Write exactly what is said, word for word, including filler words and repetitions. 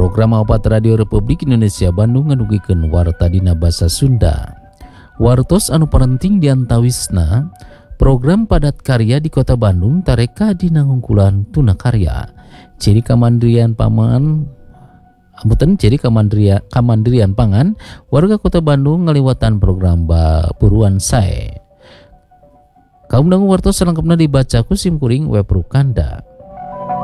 Program opat Radio Republik Indonesia Bandung ngadugikeun warta dina basa Sunda. Wartos anu parenting diantawisna program padat karya di Kota Bandung tareka dina ngungkulan tuna karya. Ciri kamandirian paman Ambeuten ciri kamandirian, kamandirian pangan warga Kota Bandung ngaliwatan program Bapuruan Sae. Kaum dangu wartos selengkapna dibaca ku sim kuring web Rukanda.